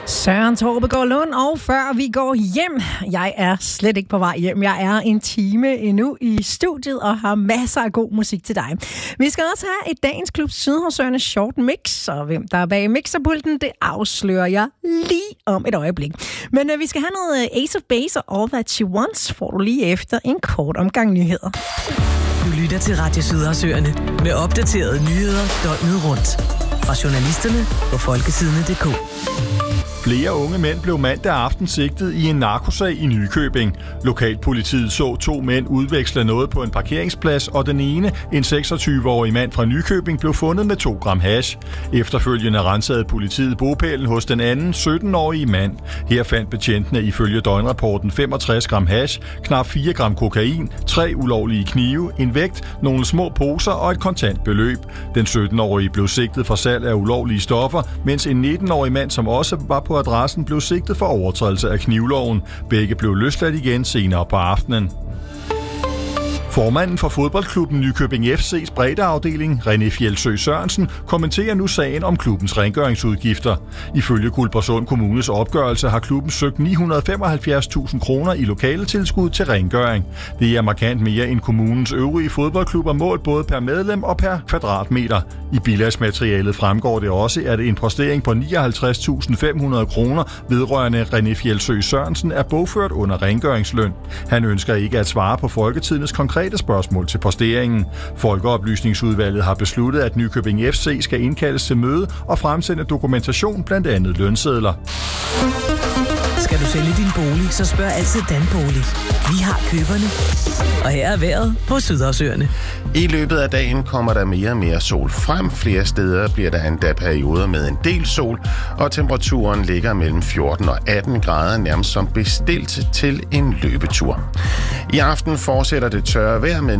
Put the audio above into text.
Søren Torbegaard Lund, og før vi går hjem, jeg er slet ikke på vej hjem. Jeg er en time endnu i studiet og har masser af god musik til dig. Vi skal også have et dagens klub Sydhavsøerne Short Mix, og hvem der er bag mixerpulten, det afslører jeg lige om et øjeblik. Men vi skal have noget Ace of Base og All That She Wants, får du lige efter en kort omgang nyheder. Du lytter til Radio Sydhavsøerne med opdaterede nyheder døgnet rundt. Fra journalisterne på folkesidene.dk. Flere unge mænd blev mandag aften sigtet i en narkosag i Nykøbing. Lokalpolitiet så 2 mænd udveksle noget på en parkeringsplads, og den ene, en 26-årig mand fra Nykøbing, blev fundet med 2 gram hash. Efterfølgende rensede politiet bopælen hos den anden, 17-årige mand. Her fandt betjentene ifølge døgnrapporten 65 gram hash, knap 4 gram kokain, 3 ulovlige knive, en vægt, nogle små poser og et kontant beløb. Den 17-årige blev sigtet for salg af ulovlige stoffer, mens en 19-årig mand, som også var på adressen, blev sigtet for overtrædelse af knivloven. Begge blev løsladt igen senere på aftenen. Formanden for fodboldklubben Nykøbing FC's breddeafdeling, René Fjeldsø Sørensen, kommenterer nu sagen om klubbens rengøringsudgifter. Ifølge Guldborgsund Kommunes opgørelse har klubben søgt 975.000 kroner i lokaletilskud til rengøring. Det er markant mere end kommunens øvrige fodboldklubber målt både per medlem og per kvadratmeter. I bilagsmaterialet fremgår det også, at en postering på 59.500 kroner vedrørende René Fjeldsø Sørensen er bogført under rengøringsløn. Han ønsker ikke at svare på Folketidens konkrete spørgsmål til posteringen. Folkeoplysningsudvalget har besluttet, at Nykøbing FC skal indkaldes til møde og fremsende dokumentation, blandt andet lønsedler. Skal du sælge din bolig, så spørg altid Danbolig. Vi har køberne. Og her er vejret på Sydhavsøerne. I løbet af dagen kommer der mere og mere sol frem. Flere steder bliver der endda perioder med en del sol, og temperaturen ligger mellem 14 og 18 grader, nærmest som bestilt til en løbetur. I aften fortsætter det tørre vejr med